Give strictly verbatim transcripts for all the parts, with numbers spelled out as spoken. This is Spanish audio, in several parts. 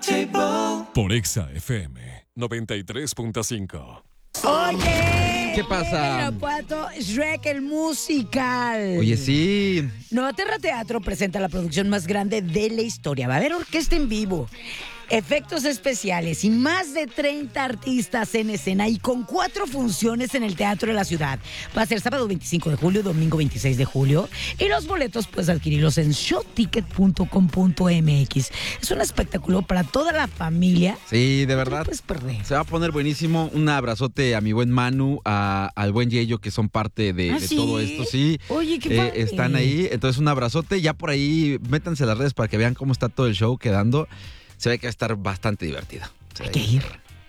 Por Exa F M noventa y tres punto cinco. Oye, ¿qué pasa? Irapuato, Shrek el musical. Oye, sí. Novaterra Teatro presenta la producción más grande de la historia. Va a haber orquesta en vivo, efectos especiales y más de treinta artistas en escena y con cuatro funciones en el Teatro de la Ciudad. Va a ser sábado veinticinco de julio, domingo veintiséis de julio y los boletos puedes adquirirlos en showticket punto com punto m x. Es un espectáculo para toda la familia. Sí, de verdad. No puedes perder. Se va a poner buenísimo. Un abrazote a mi buen Manu, a, al buen Yeyo, que son parte de, ¿Ah, de sí? todo esto. Sí. Oye, qué Eh, padre. están ahí. Entonces, un abrazote. Ya por ahí, métanse a las redes para que vean cómo está todo el show quedando. Se ve que va a estar bastante divertido. Hay que ir.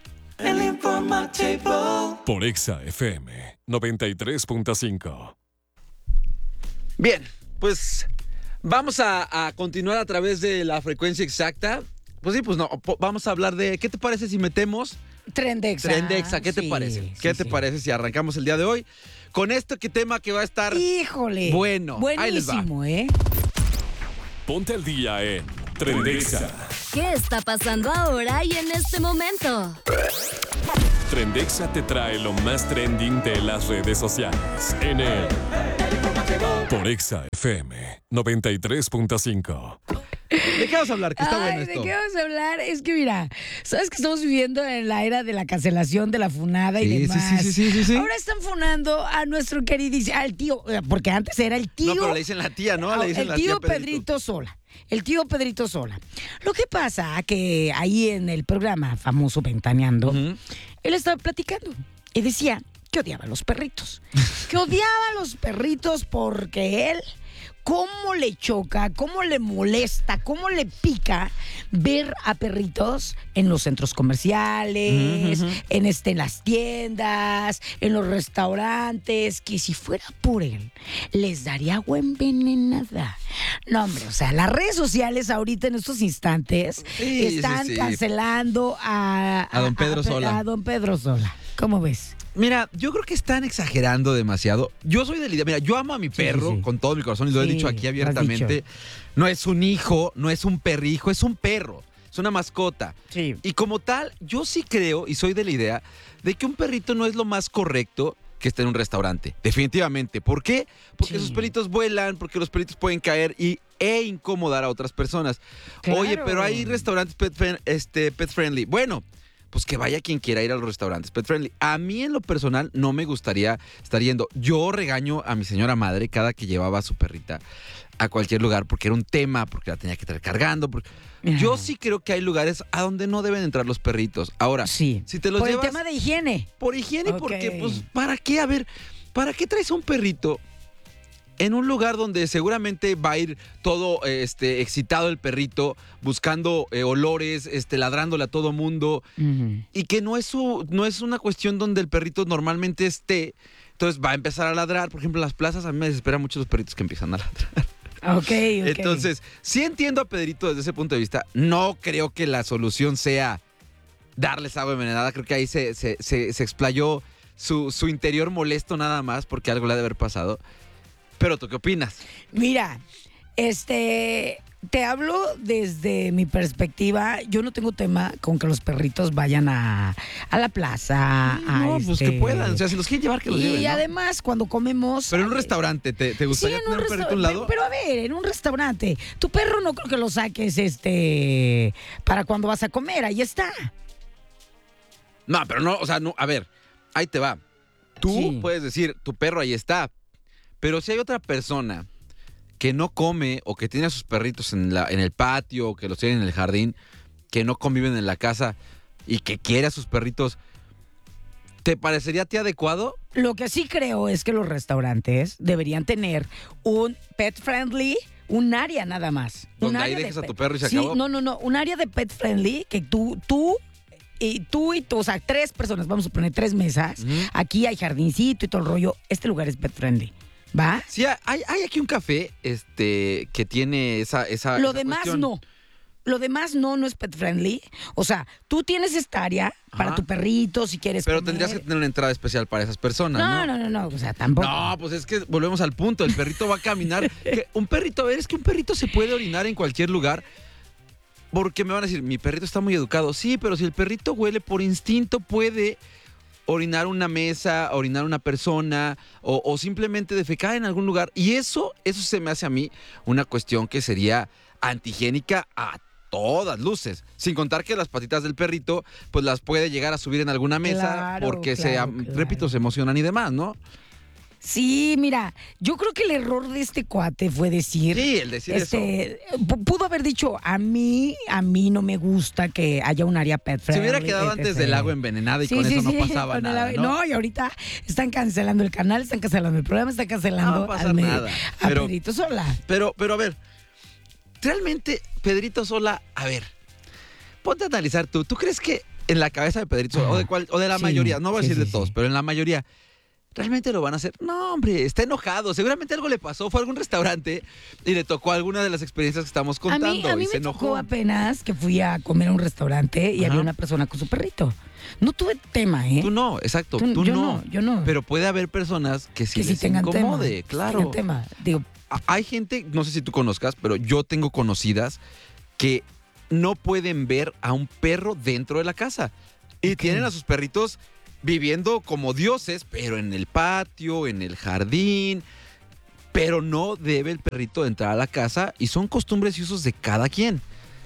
Por Exa F M noventa y tres punto cinco. Bien, pues vamos a, a continuar a través de la frecuencia exacta. Pues sí, pues no, po- vamos a hablar de, ¿qué te parece si metemos Trendexa. Trendexa? ¿Qué te Sí, parece? sí, ¿Qué te sí. parece si arrancamos el día de hoy con este que tema que va a estar Híjole. bueno? Ahí les va. Buenísimo, ¿eh? Ponte al día en Trendexa. ¿Qué está pasando ahora y en este momento? Trendexa te trae lo más trending de las redes sociales en el Por Exa F M noventa y tres punto cinco. ¿De qué vamos a hablar? Que está Ay, bueno ¿de esto. qué vamos a hablar? Es que mira, sabes que estamos viviendo en la era de la cancelación, de la funada y Sí, sí, demás. sí, sí, sí, sí, sí. Ahora están funando a nuestro queridísimo, al tío, eh, porque antes era el tío. No, pero le dicen la tía, ¿no? Le dicen el la tío tía Pedrito Sola. El tío Pedrito Sola. Lo que pasa que ahí en el programa famoso Ventaneando, Ujú. él estaba platicando y decía que odiaba a los perritos. Que odiaba a los perritos porque él, cómo le choca, cómo le molesta, cómo le pica ver a perritos en los centros comerciales, Ujú, ujú. en, este, en las tiendas, en los restaurantes, que si fuera por él, les daría agua envenenada. No, hombre, o sea, las redes sociales ahorita en estos instantes Sí, están sí, sí. cancelando a, A don Pedro a- Sola. A don Pedro Sola. ¿Cómo ves? Mira, yo creo que están exagerando demasiado. Yo soy de la idea, mira, yo amo a mi perro sí, sí. con todo mi corazón y lo he Sí, dicho aquí lo has abiertamente. dicho. No es un hijo, no es un perrijo, es un perro, es una mascota. Sí. Y como tal, yo sí creo y soy de la idea de que un perrito no es lo más correcto que esté en un restaurante. Definitivamente. ¿Por qué? Porque Sí. sus pelitos vuelan, porque los pelitos pueden caer y, e incomodar a otras personas. Claro. Oye, pero hay restaurantes pet, fri- este, pet friendly. Bueno, pues que vaya quien quiera ir a los restaurantes pet friendly. A mí en lo personal no me gustaría estar yendo. Yo regaño a mi señora madre cada que llevaba a su perrita a cualquier lugar porque era un tema, porque la tenía que estar cargando. porque- Yo sí creo que hay lugares a donde no deben entrar los perritos. Ahora, Sí. si te los Por llevas el tema de higiene. por higiene, Ok. porque pues ¿para qué? A ver, ¿para qué traes a un perrito en un lugar donde seguramente va a ir todo eh, este excitado el perrito, buscando eh, olores, este ladrándole a todo mundo? Y que no es su, no es una cuestión donde el perrito normalmente esté. Entonces va a empezar a ladrar. Por ejemplo, en las plazas a mí me desesperan mucho los perritos que empiezan a ladrar. Ok, ok. Entonces, sí entiendo a Pedrito desde ese punto de vista. No creo que la solución sea darles agua envenenada. Creo que ahí se, se, se, se explayó su, su interior molesto nada más porque algo le ha de haber pasado. Pero ¿tú qué opinas? Mira, este, te hablo desde mi perspectiva. Yo no tengo tema con que los perritos vayan a, a la plaza. a no, pues este- que puedan. O sea, si los quieren llevar, que los y lleven, ¿no? además, cuando comemos. Pero en un eh, restaurante, ¿te, te Sí, gustaría en tener un un perrito a un lado? restaurante. Pero a ver, en un restaurante. Tu perro no creo que lo saques este para cuando vas a comer. Ahí está. No, pero no, o sea, no, a ver, ahí te va. Tú Sí. puedes decir, tu perro ahí está. Pero si hay otra persona que no come o que tiene a sus perritos en, la, en el patio o que los tiene en el jardín, que no conviven en la casa y que quiere a sus perritos, ¿te parecería a ti adecuado? Lo que sí creo es que los restaurantes deberían tener un pet friendly, un área nada más. Un Donde ahí área de dejes a pet- tu perro y se sí, acabó. No, no, no, un área de pet friendly que tú, tú y tú y tú, o sea, tres personas, vamos a poner tres mesas. Ujú. Aquí hay jardincito y todo el rollo. Este lugar es pet friendly. ¿Va? Sí, hay, hay aquí un café este, que tiene esa, esa Lo esa demás cuestión. no. Lo demás no, no es pet friendly. O sea, tú tienes esta área para Ajá. tu perrito si quieres Pero comer. tendrías que tener una entrada especial para esas personas, No, ¿no? no, no, no, o sea, tampoco. No, pues es que volvemos al punto. El perrito va a caminar. Que un perrito, a ver, es que un perrito se puede orinar en cualquier lugar. porque me van a decir, mi perrito está muy educado. Sí, pero si el perrito huele por instinto, puede orinar una mesa, orinar una persona o, o simplemente defecar en algún lugar. Y eso, eso se me hace a mí una cuestión que sería antihigiénica a todas luces. Sin contar que las patitas del perrito, pues las puede llegar a subir en alguna mesa Claro, porque, claro, se, claro. repito, se emocionan y demás, ¿no? Sí, mira, yo creo que el error de este cuate fue decir... Sí, el decir este, pu- Pudo haber dicho, a mí, a mí no me gusta que haya un área pet Se friendly. hubiera quedado antes etcétera. del agua envenenada y Sí, con sí, eso sí, no pasaba con el nada, agua- ¿no? y ahorita están cancelando el canal, están cancelando el programa, están cancelando No va a pasar al me- nada, a pero- Pedrito Sola. Pero, pero a ver, realmente Pedrito Sola, a ver, ponte a analizar tú. ¿Tú crees que en la cabeza de Pedrito Sola, o de, cual, o de la Sí, mayoría, no voy a sí, decir sí, de todos, sí. pero en la mayoría, ¿realmente lo van a hacer? No, hombre, está enojado. Seguramente algo le pasó, fue a algún restaurante y le tocó alguna de las experiencias que estamos contando A mí, a mí y se me enojó. tocó apenas que fui a comer a un restaurante y Ajá. había una persona con su perrito. No tuve tema, ¿eh? Tú no, exacto, tú, Tú- yo no. no, yo no. Pero puede haber personas que sí que si les tengan tema. incomode, que claro. tengan tema. Digo, A- Hay gente, no sé si tú conozcas, pero yo tengo conocidas que no pueden ver a un perro dentro de la casa. Y Ok. tienen a sus perritos viviendo como dioses, pero en el patio, en el jardín. Pero no debe el perrito entrar a la casa y son costumbres y usos de cada quien.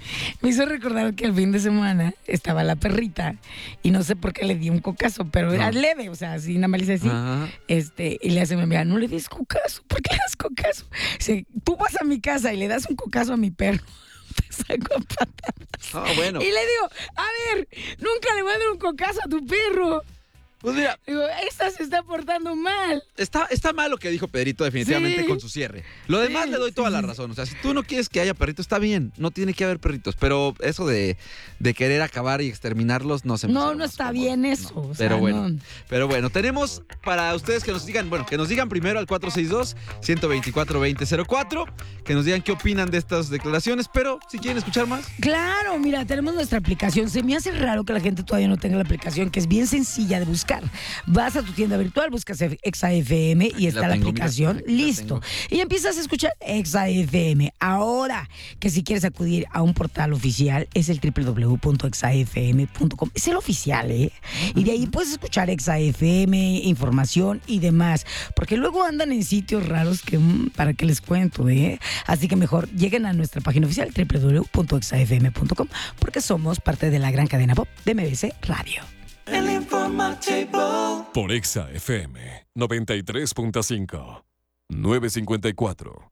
me hizo recordar que el fin de semana estaba la perrita y no sé por qué le di un cocazo, pero era No. leve, o sea, así nada más le hice así. Ajá. Este, y le hace mi amiga, no le des cocazo, ¿por qué le das cocazo? Dice, tú vas a mi casa y le das un cocazo a mi perro. Te saco a patadas. Ah, bueno. Y le digo, a ver, nunca le voy a dar un cocazo a tu perro. Pues mira, Digo, esta se está portando mal. está, está mal lo que dijo Pedrito definitivamente Sí. con su cierre. Lo demás Sí, le doy sí, toda la sí. razón. O sea, si tú no quieres que haya perritos, está bien. No tiene que haber perritos. Pero eso de, de querer acabar y exterminarlos no se me No, hace lo no más está cómodo. bien eso. No. o sea, Pero bueno, no. pero bueno, tenemos para ustedes que nos digan, bueno, que nos digan primero al cuatro seis dos, uno dos cuatro, dos cero cero cuatro, que nos digan qué opinan de estas declaraciones, pero si quieren escuchar más. Claro, mira, tenemos nuestra aplicación. Se me hace raro que la gente todavía no tenga la aplicación, que es bien sencilla de buscar. Vas a tu tienda virtual, buscas Exa F M y está la, tengo, mira, aplicación. aquí la Listo. tengo. Y empiezas a escuchar Exa F M. Ahora que si quieres acudir a un portal oficial, es el doble u doble u doble u punto exa f m punto com. Es el oficial, ¿eh? Y de ahí puedes escuchar Exa F M, información y demás. Porque luego andan en sitios raros que, mm, para qué les cuento, ¿eh? Así que mejor lleguen a nuestra página oficial, doble u doble u doble u punto exa f m punto com, porque somos parte de la gran cadena pop de M B C Radio. Por Exa F M noventa y tres punto cinco. nueve cincuenta y cuatro.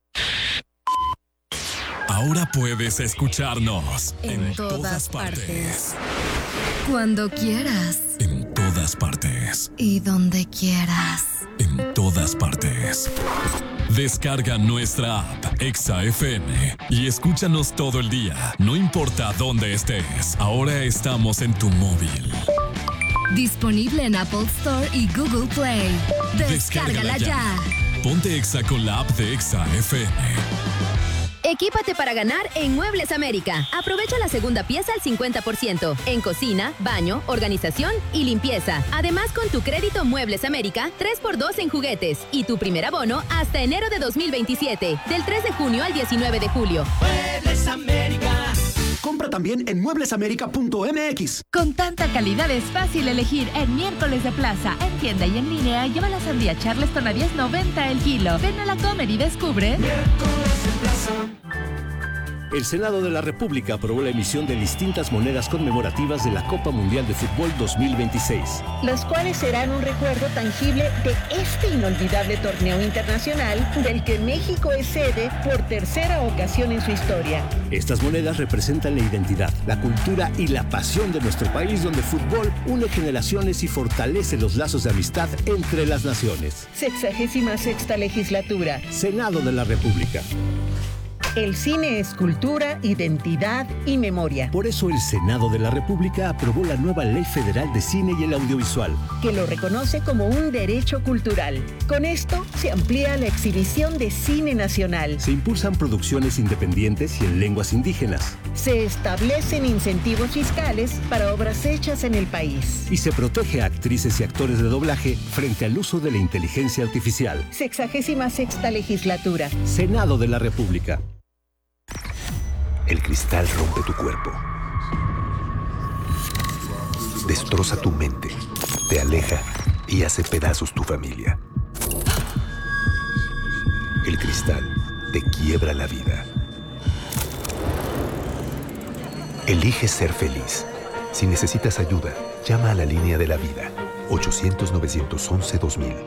Ahora puedes escucharnos En en, todas todas partes. partes. Cuando quieras En todas partes. y donde quieras. En todas partes. Descarga nuestra app Exa F M y escúchanos todo el día, no importa dónde estés. Ahora estamos en tu móvil. Disponible en Apple Store y Google Play. Descárgala ya. Ponte Exa con la app de Exa F M. Equípate para ganar en Muebles América. Aprovecha la segunda pieza al cincuenta por ciento en cocina, baño, organización y limpieza. Además, con tu crédito Muebles América, tres por dos en juguetes y tu primer abono hasta enero de dos mil veintisiete, del tres de junio al diecinueve de julio. Muebles América. Compra también en mueblesamerica punto m x. Con tanta calidad es fácil elegir en miércoles de plaza, en tienda y en línea. Lleva la sandía Charleston a diez noventa el kilo. Ven a la Comer y descubre. El Senado de la República aprobó la emisión de distintas monedas conmemorativas de la Copa Mundial de Fútbol dos mil veintiséis. Las cuales serán un recuerdo tangible de este inolvidable torneo internacional del que México es sede por tercera ocasión en su historia. Estas monedas representan la identidad, la cultura y la pasión de nuestro país, donde el fútbol une generaciones y fortalece los lazos de amistad entre las naciones. Sexagésima sexta legislatura. Senado de la República. El cine es cultura, identidad y memoria, Por eso el Senado de la República aprobó la nueva Ley Federal de Cine y el Audiovisual. que lo reconoce como un derecho cultural. Con esto se amplía la exhibición de cine nacional. Se impulsan producciones independientes y en lenguas indígenas. Se establecen incentivos fiscales para obras hechas en el país. Y se protege a actrices y actores de doblaje frente al uso de la inteligencia artificial. Sexagésima sexta legislatura. Senado de la República. El cristal rompe tu cuerpo. Destroza tu mente, te aleja y hace pedazos tu familia. El cristal te quiebra la vida. Elige ser feliz. Si necesitas ayuda, llama a la línea de la vida. ochocientos, novecientos once, dos mil.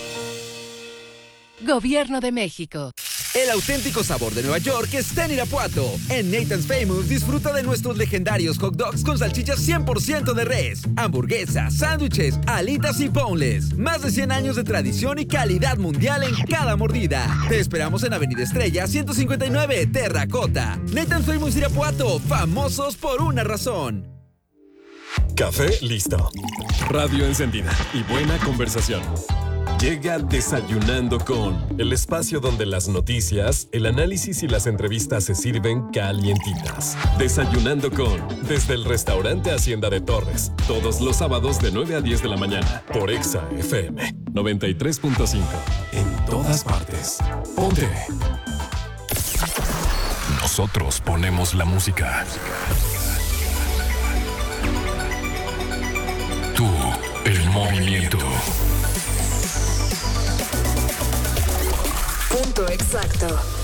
Gobierno de México. El auténtico sabor de Nueva York está en Irapuato. En Nathan's Famous disfruta de nuestros legendarios hot dogs con salchichas cien por ciento de res, hamburguesas, sándwiches, alitas y boneless. Más de cien años de tradición y calidad mundial en cada mordida. Te esperamos en Avenida Estrella ciento cincuenta y nueve, Terracota. Nathan's Famous Irapuato, famosos por una razón. Café listo. Radio encendida y buena conversación. Llega Desayunando con, el espacio donde las noticias, el análisis y las entrevistas se sirven calientitas. Desayunando con, desde el restaurante Hacienda de Torres, todos los sábados de nueve a diez de la mañana, por Exa F M noventa y tres punto cinco. En todas partes. Ponte. Nosotros ponemos la música. Tú, el movimiento. Punto exacto.